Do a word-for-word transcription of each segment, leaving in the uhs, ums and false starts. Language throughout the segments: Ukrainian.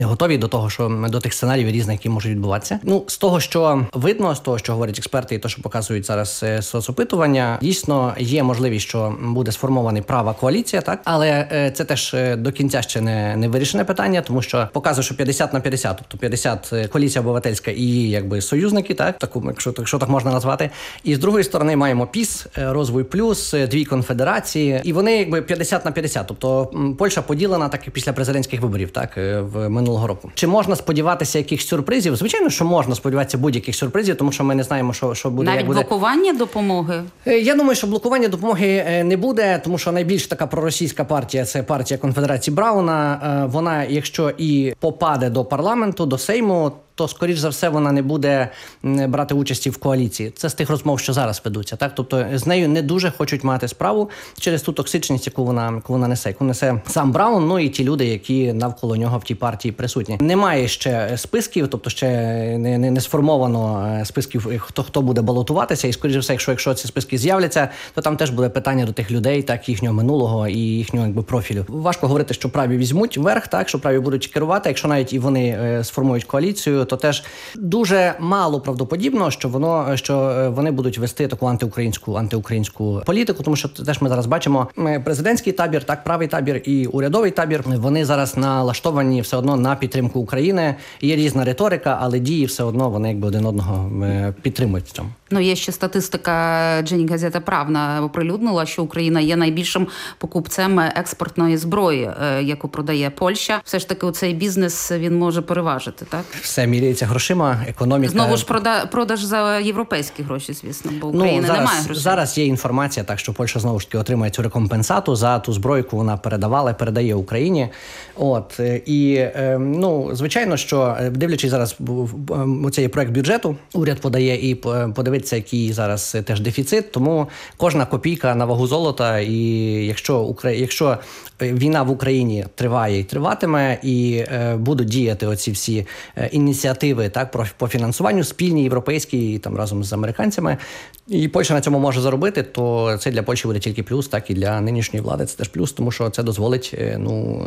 готові до того, що до тих сценаріїв різних, які можуть відбуватися. Ну, з того, що видно, з того, що говорять експерти, і те, що показують зараз соцопитування, дійсно є можливість, що буде сформований права коаліція, так, але це теж до кінця ще не, не вирішене питання, тому що показує, що п'ятдесят на п'ятдесят, тобто п'ятдесят коаліція обивательська і якби союзники, так, таку, якщо, якщо так можна назвати. І з другої сторони маємо ПІС, Розвой Плюс, дві конфедерації, і вони якби п'ятдесят на п'ятдесят, тобто Польща поділена так і після президентських виборів, так, в минулого року. Чи можна сподіватися якихось сюрпризів? Звичайно, що можна сподіватися будь-яких сюрпризів, тому що ми не знаємо, що, що буде. Навіть як буде. Блокування допомоги? Я думаю, що блокування допомоги не буде, тому що найбільш така проросійська партія – це партія Конфедерації Брауна. Вона, якщо і попаде до парламенту, до Сейму, то, скоріш за все, вона не буде брати участі в коаліції. Це з тих розмов, що зараз ведуться. Так? Тобто з нею не дуже хочуть мати справу через ту токсичність, яку вона, яку вона несе. Яку несе сам Браун, ну і ті люди, які навколо нього в тій партії присутні. Немає ще списків, тобто ще не, не, не сформовано списків, хто, хто буде балотуватися. І, скоріш за все, якщо, якщо ці списки з'являться, то там теж буде питання до тих людей, так, їхнього минулого і їхнього якби, профілю. Важко говорити, що праві візьмуть верх, так, що праві будуть керувати, якщо навіть і вони е, сформують коаліцію, то теж дуже мало правдоподібно, що воно, що вони будуть вести таку антиукраїнську, антиукраїнську політику, тому що теж ми зараз бачимо президентський табір, так, правий табір і урядовий табір, вони зараз налаштовані все одно на підтримку України. Є різна риторика, але дії все одно вони якби один одного підтримують в цьому. Ну, є ще статистика, Джені Газета Правна оприлюднила, що Україна є найбільшим покупцем експортної зброї, яку продає Польща. Все ж таки, оцей бізнес, він може переважити, так? Все міряється грошима, економіка. Знову ж прода- продаж за європейські гроші, звісно, бо Україна ну, зараз, немає грошей. Зараз є інформація, так, що Польща знову ж таки отримає цю рекомпенсату за ту зброю, яку вона передавала, передає Україні. От, і, ну, звичайно, що дивлячись зараз, оцей проект бюджету, уряд подає і подивиться, який зараз теж дефіцит, тому кожна копійка на вагу золота, і якщо, якщо війна в Україні триває і триватиме, і е, будуть діяти оці всі е, ініціативи, так, про, по фінансуванню, спільні, європейські, там, разом з американцями, і Польща на цьому може заробити, то це для Польщі буде тільки плюс, так, і для нинішньої влади це теж плюс, тому що це дозволить, е, ну,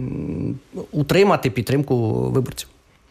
е, утримати підтримку виборців.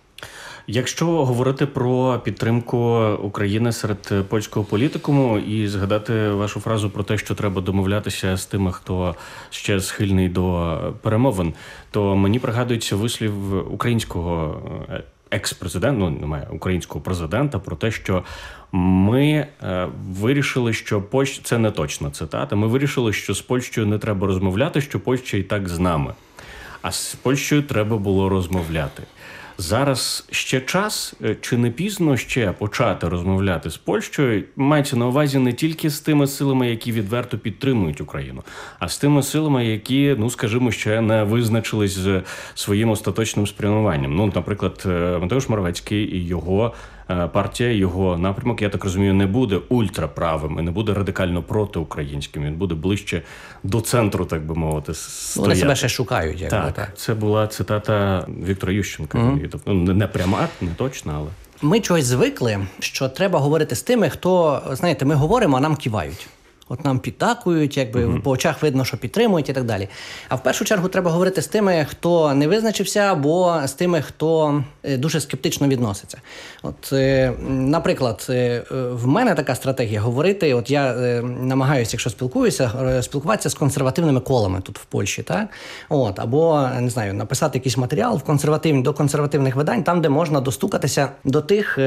Якщо говорити про підтримку України серед польського політикуму і згадати вашу фразу про те, що треба домовлятися з тими, хто ще схильний до перемовин, то мені пригадується вислів українського екс-президента, ну, немає, українського президента про те, що ми е, вирішили, що Польща, це не точна цитата, ми вирішили, що з Польщею не треба розмовляти, що Польща і так з нами, а з Польщею треба було розмовляти. Зараз ще час, чи не пізно ще почати розмовляти з Польщею, мається на увазі не тільки з тими силами, які відверто підтримують Україну, а з тими силами, які, ну, скажімо, ще не визначились з своїм остаточним спрямуванням. Ну, наприклад, Матеуш Моравецький і його партія, його напрямок, я так розумію, не буде ультраправим і не буде радикально протиукраїнським. Він буде ближче до центру, так би мовити, стояти. Вони себе ще шукають. Як так, би, так, це була цитата Віктора Ющенка. Mm-hmm. Тобто, не пряма, не точна, але... Ми чогось звикли, що треба говорити з тими, хто, знаєте, ми говоримо, а нам кивають. От нам підтакують, якби uh-huh. по очах видно, що підтримують і так далі. А в першу чергу треба говорити з тими, хто не визначився, або з тими, хто дуже скептично відноситься. От, наприклад, в мене така стратегія говорити, от я намагаюся, якщо спілкуюся, спілкуватися з консервативними колами тут в Польщі, так? От, або, не знаю, написати якийсь матеріал в консервативні, до консервативних видань, там, де можна достукатися до тих,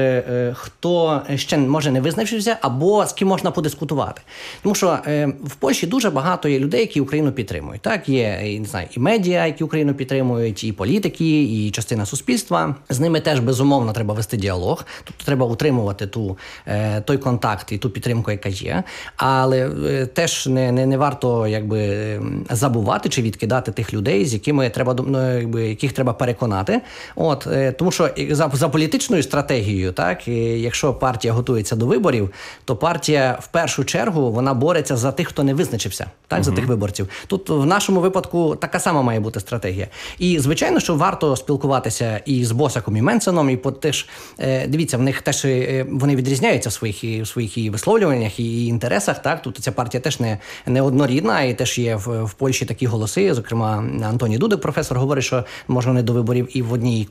хто ще, може, не визначився, або з ким можна подискутувати. Тому що е, в Польщі дуже багато є людей, які Україну підтримують. Так, є, не знаю, і медіа, які Україну підтримують, і політики, і частина суспільства. З ними теж, безумовно, треба вести діалог. Тобто треба утримувати ту, е, той контакт і ту підтримку, яка є. Але е, теж не, не, не варто, якби, забувати чи відкидати тих людей, з якими треба, ну, якби, яких треба переконати. От, е, тому що за, за політичною стратегією, так, якщо партія готується до виборів, то партія в першу чергу, вона бореться за тих, хто не визначився, так, uh-huh. за тих виборців. Тут в нашому випадку така сама має бути стратегія. І, звичайно, що варто спілкуватися і з Босаком, і Менценом, і по теж, е, дивіться, в них теж е, вони відрізняються в своїх, в своїх і висловлюваннях, і інтересах, так, тут ця партія теж не, не однорідна, і теж є в, в Польщі такі голоси, зокрема, Антоній Дудик, професор, говорить, що може вони до виборів і в одній